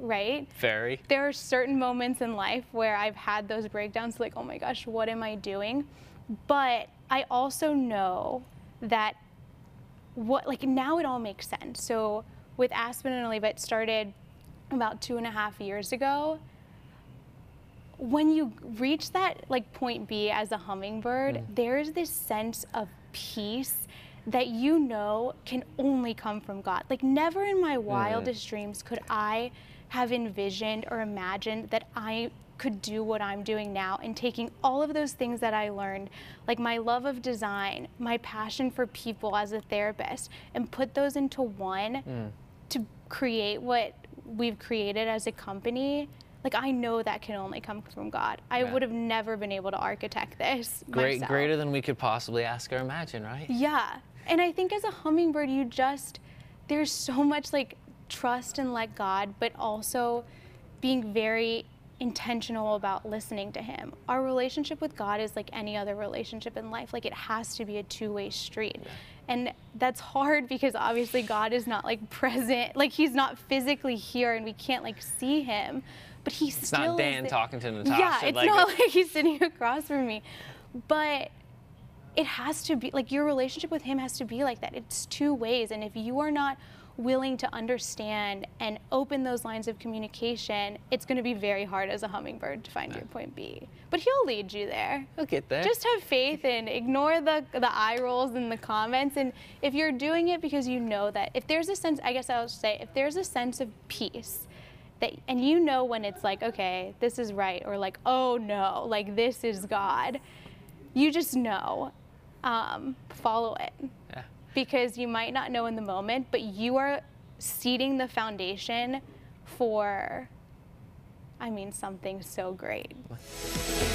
right? Very. There are certain moments in life where I've had those breakdowns, like, oh my gosh, what am I doing? But I also know that now it all makes sense. So with Aspen and Oliva, it started about 2.5 years ago. When you reach that like point B as a hummingbird, there's this sense of peace that you know can only come from God. Like never in my wildest dreams could I have envisioned or imagined that I could do what I'm doing now, and taking all of those things that I learned, like my love of design, my passion for people as a therapist, and put those into one to create what we've created as a company. Like I know that can only come from God. I would have never been able to architect this myself. Greater than we could possibly ask or imagine, right? Yeah, and I think as a hummingbird, there's so much like trust and let God, but also being very intentional about listening to him. Our relationship with God is like any other relationship in life. Like it has to be a two-way street. And that's hard because obviously God is not like present, like he's not physically here and we can't like see him, but It's not Dan talking to Natasha. Yeah, it's not like he's sitting across from me. But it has to be, like your relationship with him has to be like that. It's two ways. And if you are not willing to understand and open those lines of communication, it's going to be very hard as a hummingbird to find your point B. But he'll lead you there. He'll get there. Just have faith and ignore the eye rolls in the comments. And if you're doing it because you know that, if there's a sense, I guess I'll say, if there's a sense of peace, that, and you know when it's like, okay, this is right, or like, oh no, like this is God, you just know, follow it. Yeah. Because you might not know in the moment, but you are seeding the foundation for, I mean, something so great.